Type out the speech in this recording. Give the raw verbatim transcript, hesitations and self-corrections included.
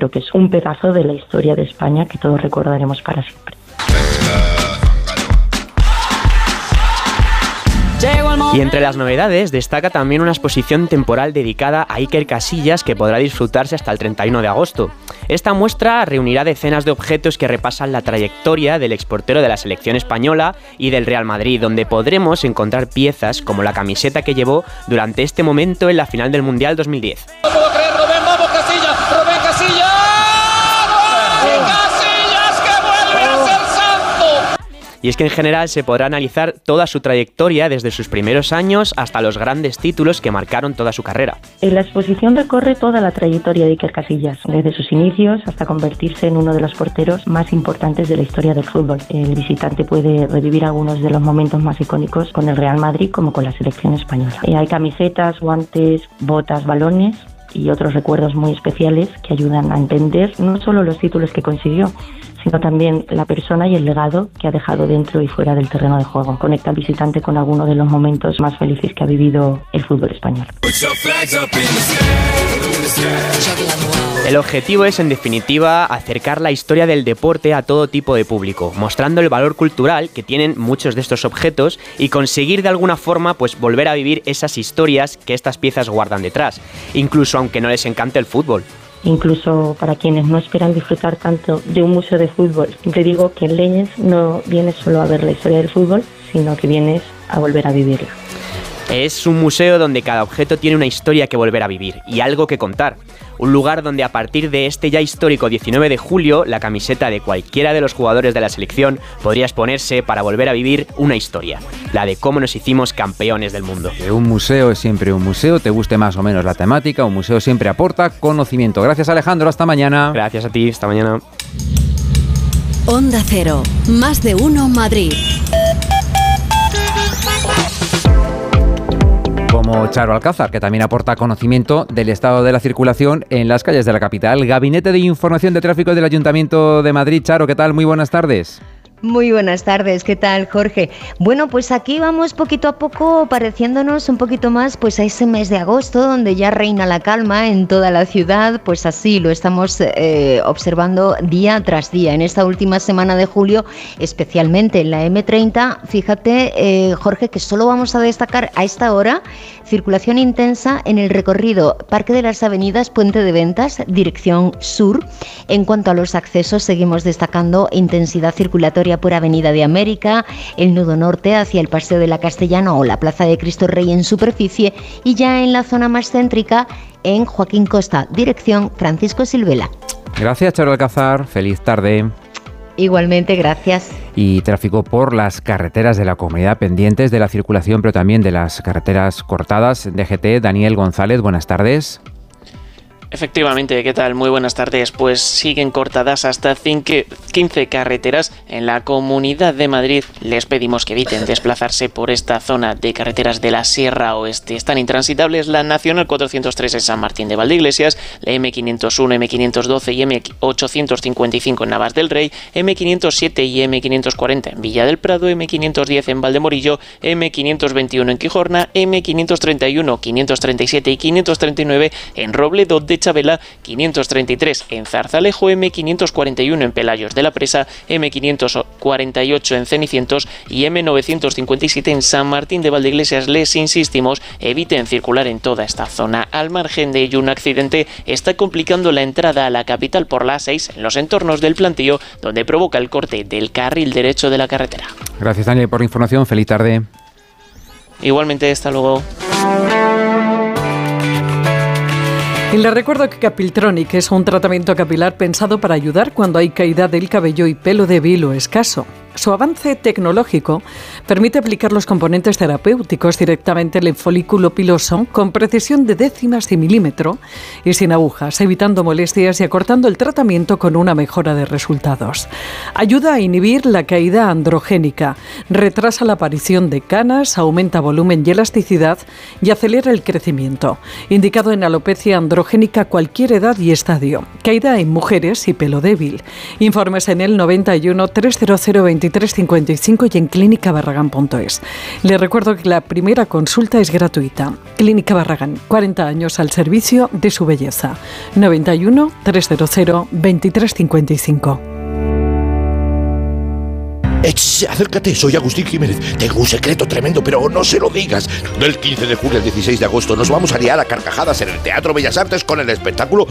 creo que es un pedazo de la historia de España que todos recordaremos para siempre. Y entre las novedades destaca también una exposición temporal dedicada a Iker Casillas que podrá disfrutarse hasta el treinta y uno de agosto. Esta muestra reunirá decenas de objetos que repasan la trayectoria del exportero de la selección española y del Real Madrid, donde podremos encontrar piezas como la camiseta que llevó durante este momento en la final del Mundial dos mil diez. No puedo creer, Rubén, vamos Casillas, Rubén Casillas. Y es que en general se podrá analizar toda su trayectoria desde sus primeros años hasta los grandes títulos que marcaron toda su carrera. En la exposición recorre toda la trayectoria de Iker Casillas, desde sus inicios hasta convertirse en uno de los porteros más importantes de la historia del fútbol. El visitante puede revivir algunos de los momentos más icónicos con el Real Madrid como con la selección española. Eh, hay camisetas, guantes, botas, balones y otros recuerdos muy especiales que ayudan a entender no solo los títulos que consiguió, sino también la persona y el legado que ha dejado dentro y fuera del terreno de juego. Conecta al visitante con alguno de los momentos más felices que ha vivido el fútbol español. El objetivo es, en definitiva, acercar la historia del deporte a todo tipo de público, mostrando el valor cultural que tienen muchos de estos objetos y conseguir de alguna forma pues volver a vivir esas historias que estas piezas guardan detrás, incluso aunque no les encante el fútbol. Incluso para quienes no esperan disfrutar tanto de un museo de fútbol. Siempre digo que en Leñes no vienes solo a ver la historia del fútbol, sino que vienes a volver a vivirla. Es un museo donde cada objeto tiene una historia que volver a vivir y algo que contar. Un lugar donde a partir de este ya histórico diecinueve de julio, la camiseta de cualquiera de los jugadores de la selección podría exponerse para volver a vivir una historia, la de cómo nos hicimos campeones del mundo. Un museo es siempre un museo, te guste más o menos la temática, un museo siempre aporta conocimiento. Gracias, Alejandro, hasta mañana. Gracias a ti, hasta mañana. Onda Cero, más de uno Madrid. Como Charo Alcázar, que también aporta conocimiento del estado de la circulación en las calles de la capital. Gabinete de Información de Tráfico del Ayuntamiento de Madrid. Charo, ¿qué tal? Muy buenas tardes. Muy buenas tardes, ¿qué tal, Jorge? Bueno, pues aquí vamos poquito a poco pareciéndonos un poquito más pues a ese mes de agosto donde ya reina la calma en toda la ciudad, pues así lo estamos eh, observando día tras día. En esta última semana de julio, especialmente en la eme treinta, fíjate, eh, Jorge, que solo vamos a destacar a esta hora circulación intensa en el recorrido Parque de las Avenidas, Puente de Ventas, dirección sur. En cuanto a los accesos, seguimos destacando intensidad circulatoria por Avenida de América, el nudo norte hacia el Paseo de la Castellana o la Plaza de Cristo Rey en superficie, y ya en la zona más céntrica en Joaquín Costa, dirección Francisco Silvela. Gracias, Charo Alcázar. Feliz tarde. Igualmente, gracias. Y tráfico por las carreteras de la comunidad pendientes de la circulación, pero también de las carreteras cortadas. D G T, Daniel González, buenas tardes. Efectivamente, ¿qué tal? Muy buenas tardes. Pues siguen cortadas hasta quince carreteras en la Comunidad de Madrid. Les pedimos que eviten desplazarse por esta zona de carreteras de la Sierra Oeste. Están intransitables la Nacional cuatrocientos tres en San Martín de Valdeiglesias, la eme quinientos uno, eme quinientos doce y eme ochocientos cincuenta y cinco en Navas del Rey, eme quinientos siete y eme quinientos cuarenta en Villa del Prado, eme quinientos diez en Valdemorillo, eme quinientos veintiuno en Quijorna, eme quinientos treinta y uno, quinientos treinta y siete y quinientos treinta y nueve en Robledo de Chabela, quinientos treinta y tres en Zarzalejo, eme quinientos cuarenta y uno en Pelayos de la Presa, eme quinientos cuarenta y ocho en Cenicientos y eme novecientos cincuenta y siete en San Martín de Valdeiglesias. Les insistimos, eviten circular en toda esta zona. Al margen de ello, un accidente está complicando la entrada a la capital por la A seis en los entornos del Plantío, donde provoca el corte del carril derecho de la carretera. Gracias, Daniel, por la información. Feliz tarde. Igualmente, hasta luego. Y les recuerdo que Capiltronic es un tratamiento capilar pensado para ayudar cuando hay caída del cabello y pelo débil o escaso. Su avance tecnológico permite aplicar los componentes terapéuticos directamente en el folículo piloso con precisión de décimas de milímetro y sin agujas, evitando molestias y acortando el tratamiento con una mejora de resultados. Ayuda a inhibir la caída androgénica, retrasa la aparición de canas, aumenta volumen y elasticidad y acelera el crecimiento. Indicado en alopecia androgénica a cualquier edad y estadio. Caída en mujeres y pelo débil. Informes en el noventa y uno, trescientos veintidós, veintitrés cincuenta y cinco y en clínica barragán punto es. Les recuerdo que la primera consulta es gratuita. Clínica Barragán, cuarenta años al servicio de su belleza. noventa y uno, trescientos, veintitrés cincuenta y cinco. Ech, acércate, soy Agustín Jiménez. Tengo un secreto tremendo, pero no se lo digas. Del quince de julio al dieciséis de agosto nos vamos a liar a carcajadas en el Teatro Bellas Artes con el espectáculo